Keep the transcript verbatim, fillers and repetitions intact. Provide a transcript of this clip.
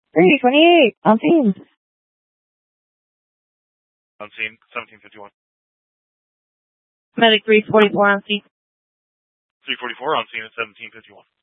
three twenty-eight, on scene. On scene, seventeen fifty-one. Medic three forty-four, on scene. three forty-four, on scene at seventeen fifty-one.